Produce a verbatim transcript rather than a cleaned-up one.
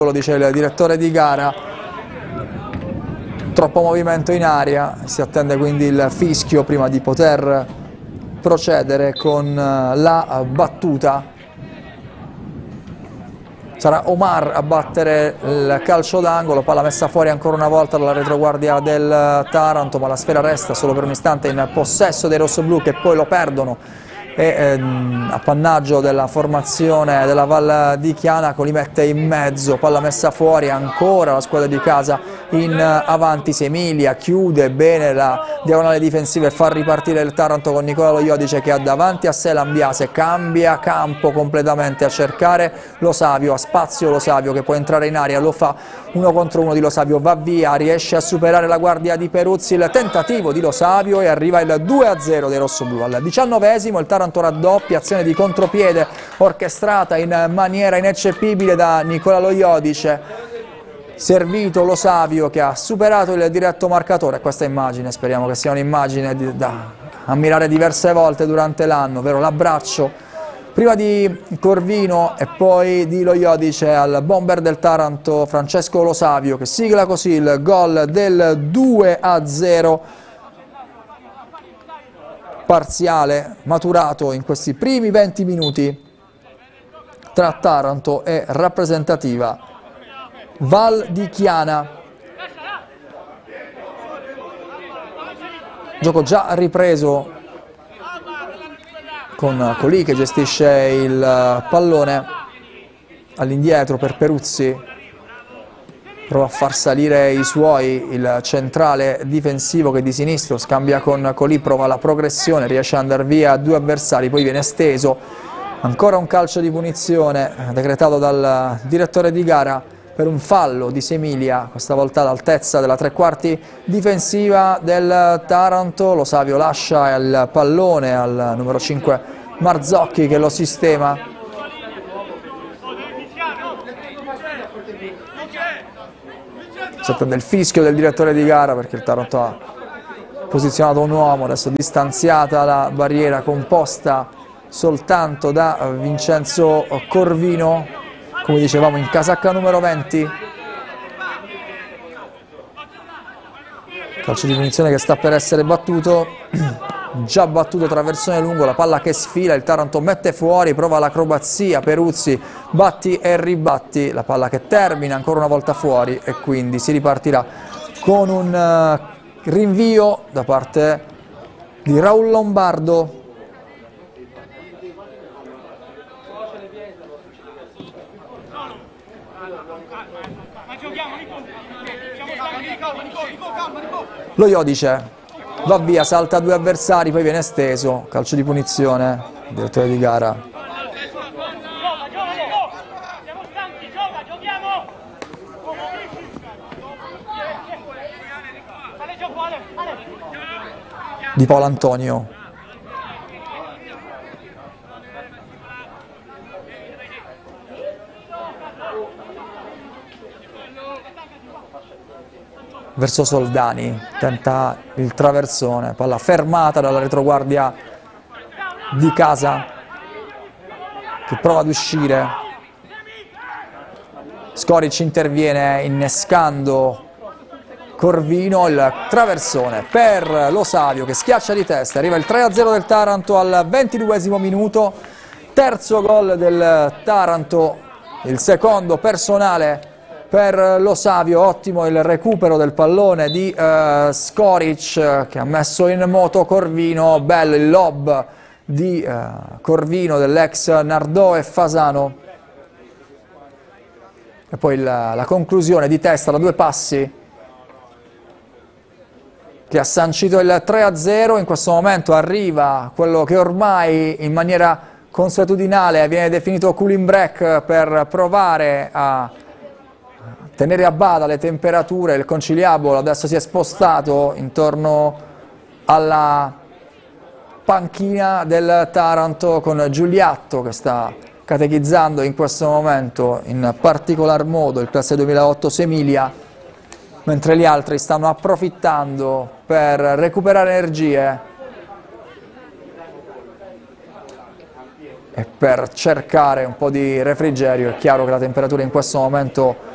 lo dice il direttore di gara. Troppo movimento in aria, si attende quindi il fischio prima di poter procedere con la battuta. Sarà Omar a battere il calcio d'angolo, palla messa fuori ancora una volta dalla retroguardia del Taranto, ma la sfera resta solo per un istante in possesso dei rossoblù, che poi lo perdono e ehm, appannaggio della formazione della Val di Chiana, li mette in mezzo, palla messa fuori, ancora la squadra di casa in avanti. Semilia chiude bene la diagonale difensiva e fa ripartire il Taranto con Nicola Lo Iodice, che ha davanti a sé Lambiase, cambia campo completamente a cercare Lo Savio, ha spazio Lo Savio che può entrare in aria, lo fa uno contro uno di Lo Savio, va via, riesce a superare la guardia di Peruzzi, il tentativo di Lo Savio, e arriva il due a zero dei rossoblù. Al diciannovesimo il Taranto raddoppia, azione di contropiede orchestrata in maniera ineccepibile da Nicola Lo Iodice. Servito Lo Savio che ha superato il diretto marcatore. Questa immagine speriamo che sia un'immagine da ammirare diverse volte durante l'anno, ovvero l'abbraccio prima di Corvino e poi di Lo Iodice al bomber del Taranto Francesco Lo Savio, che sigla così il gol del due a zero, parziale maturato in questi primi venti minuti tra Taranto e rappresentativa Val di Chiana. Gioco già ripreso con Colì che gestisce il pallone all'indietro per Peruzzi, prova a far salire i suoi, il centrale difensivo che di sinistro scambia con Colì, prova la progressione, riesce ad andare via a due avversari, poi viene steso. Ancora un calcio di punizione decretato dal direttore di gara per un fallo di Semilia, questa volta all'altezza della tre quarti difensiva del Taranto. Lo Savio lascia il pallone al numero cinque Marzocchi che lo sistema. Si attende il fischio del direttore di gara perché il Taranto ha posizionato un uomo, adesso distanziata la barriera composta soltanto da Vincenzo Corvino, come dicevamo in casacca numero venti. Calcio di punizione che sta per essere battuto, già battuto, traversone lungo, la palla che sfila, il Taranto mette fuori, prova l'acrobazia, Peruzzi, batti e ribatti, la palla che termina ancora una volta fuori e quindi si ripartirà con un rinvio da parte di Raul Lombardo. Lo Iodice va via, salta due avversari, poi viene steso, calcio di punizione, direttore di gara. Di Paolo Antonio. Verso Soldani, tenta il traversone, palla fermata dalla retroguardia di casa che prova ad uscire. Skoric interviene innescando Corvino, il traversone per Lo Savio che schiaccia di testa, arriva il tre a zero del Taranto al ventiduesimo minuto, terzo gol del Taranto, il secondo personale per Lo Savio. Ottimo il recupero del pallone di uh, Skoric che ha messo in moto Corvino, bello il lob di uh, Corvino dell'ex Nardò e Fasano, e poi la, la conclusione di testa da due passi che ha sancito il tre a zero. In questo momento arriva quello che ormai in maniera consuetudinale viene definito cooling break per provare a tenere a bada le temperature. Il conciliabolo adesso si è spostato intorno alla panchina del Taranto con Giuliatto che sta catechizzando in questo momento in particolar modo il classe duemilaotto Semilia, mentre gli altri stanno approfittando per recuperare energie e per cercare un po' di refrigerio. È chiaro che la temperatura in questo momento